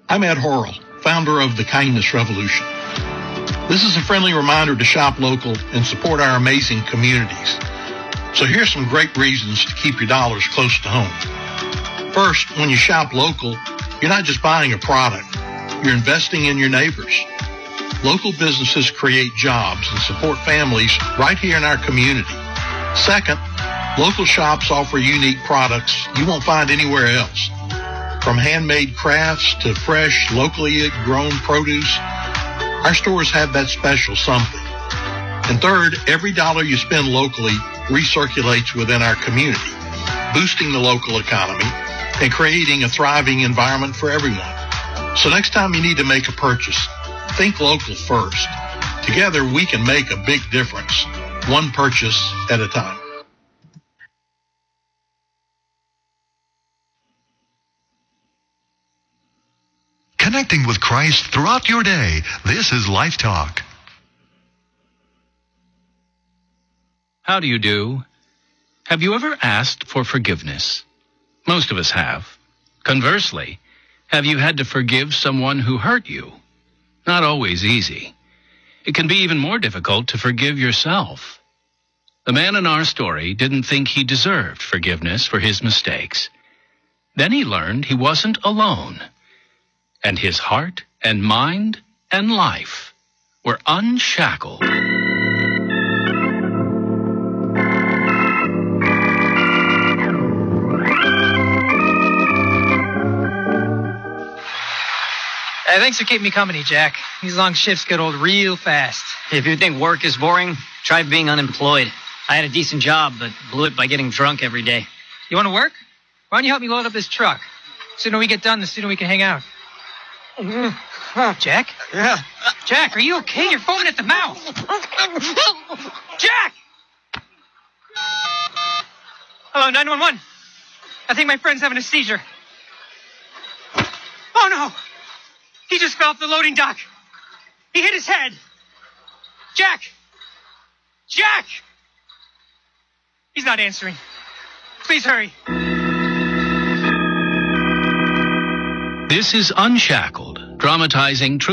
I'm Ed Horrell, founder of the Kindness Revolution. This is a friendly reminder to shop local and support our amazing communities. So here's some great reasons to keep your dollars close to home. First, when you shop local, you're not just buying a product, you're investing in your neighbors. Local businesses create jobs and support families right here in our community. Second, local shops offer unique products you won't find anywhere else. From handmade crafts to fresh, locally grown produce, our stores have that special something. And third, every dollar you spend locally recirculates within our community, boosting the local economy and creating a thriving environment for everyone. So next time you need to make a purchase, think local first. Together, we can make a big difference, one purchase at a time. Connecting with Christ throughout your day. This is Life Talk. How do you do? Have you ever asked for forgiveness? Most of us have. Conversely, have you had to forgive someone who hurt you? Not always easy. It can be even more difficult to forgive yourself. The man in our story didn't think he deserved forgiveness for his mistakes. Then he learned he wasn't alone. And his heart and mind and life were unshackled. Hey, thanks for keeping me company, Jack. These long shifts get old real fast. If you think work is boring, try being unemployed. I had a decent job, but blew it by getting drunk every day. You want to work? Why don't you help me load up this truck? The sooner we get done, the sooner we can hang out. Jack? Yeah. Jack, are you okay? You're foaming at the mouth. Jack! Hello, 911. I think my friend's having a seizure. Oh, no. He just fell off the loading dock. He hit his head. Jack! Jack! He's not answering. Please hurry. This is Unshackled, dramatizing true